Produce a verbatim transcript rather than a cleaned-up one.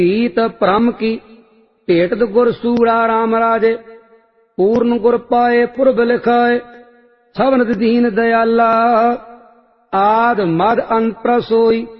ਰੀਤ ਭ੍ਰਮ ਕੀ ਭੇਟਦ ਗੁਰ ਸੂੜਾ ਰਾਮ ਰਾਜੇ। ਪੂਰਨ ਗੁਰ ਪਾਏ ਪੁਰਬ ਲਿਖਾਏ ਸਭਨਤ ਦੀਨ ਦਇਆਲਾ। ਆਦ ਮਦ ਅੰਤ ਪ੍ਰਸੋਈ